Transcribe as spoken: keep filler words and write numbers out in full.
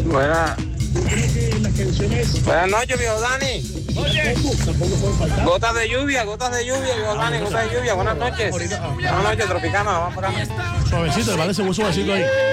Buenas. Buenas noches, viejo Dani. Gotas de lluvia, gotas de lluvia, viejo Dani, gotas de lluvia. Buenas noches. Buenas noches, Tropicana, vamos por acá. Suavecito, parece muy suavecito ahí.